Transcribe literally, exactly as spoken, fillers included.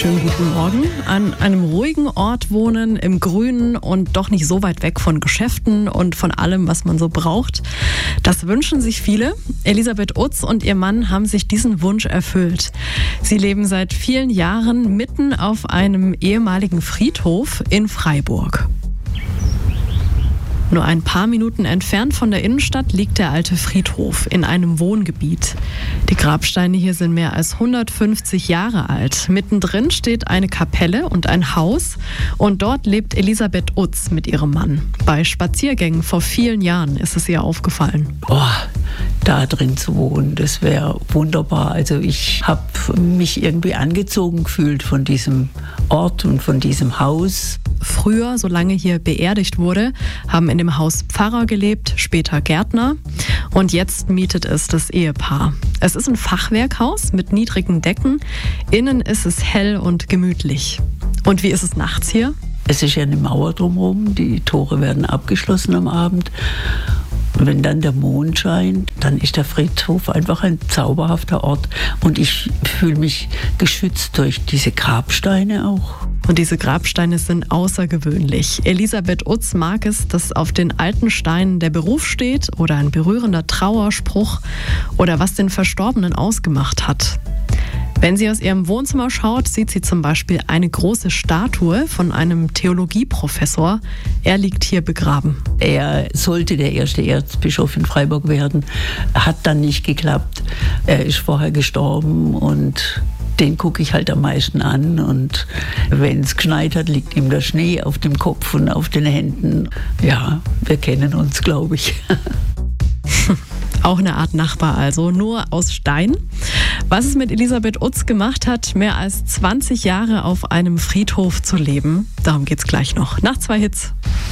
Schönen guten Morgen. An einem ruhigen Ort wohnen, im Grünen und doch nicht so weit weg von Geschäften und von allem, was man so braucht. Das wünschen sich viele. Elisabeth Utz und ihr Mann haben sich diesen Wunsch erfüllt. Sie leben seit vielen Jahren mitten auf einem ehemaligen Friedhof in Freiburg. Nur ein paar Minuten entfernt von der Innenstadt liegt der alte Friedhof in einem Wohngebiet. Die Grabsteine hier sind mehr als hundertfünfzig Jahre alt. Mittendrin steht eine Kapelle und ein Haus und dort lebt Elisabeth Utz mit ihrem Mann. Bei Spaziergängen vor vielen Jahren ist es ihr aufgefallen. Oh, da drin zu wohnen, das wäre wunderbar. Also ich habe mich irgendwie angezogen gefühlt von diesem Ort und von diesem Haus. Früher, solange hier beerdigt wurde, haben in dem Haus Pfarrer gelebt, später Gärtner und jetzt mietet es das Ehepaar. Es ist ein Fachwerkhaus mit niedrigen Decken. Innen ist es hell und gemütlich. Und wie ist es nachts hier? Es ist ja eine Mauer drumherum, die Tore werden abgeschlossen am Abend. Und wenn dann der Mond scheint, dann ist der Friedhof einfach ein zauberhafter Ort. Und ich fühle mich geschützt durch diese Grabsteine auch. Und diese Grabsteine sind außergewöhnlich. Elisabeth Utz mag es, dass auf den alten Steinen der Beruf steht oder ein berührender Trauerspruch oder was den Verstorbenen ausgemacht hat. Wenn sie aus ihrem Wohnzimmer schaut, sieht sie zum Beispiel eine große Statue von einem Theologieprofessor. Er liegt hier begraben. Er sollte der erste Erzbischof in Freiburg werden, hat dann nicht geklappt. Er ist vorher gestorben und den gucke ich halt am meisten an. Und wenn es geschneit hat, liegt ihm der Schnee auf dem Kopf und auf den Händen. Ja, wir kennen uns, glaube ich. Auch eine Art Nachbar also, nur aus Stein. Was es mit Elisabeth Utz gemacht hat, mehr als zwanzig Jahre auf einem Friedhof zu leben, darum geht's gleich noch. Nach zwei Hits.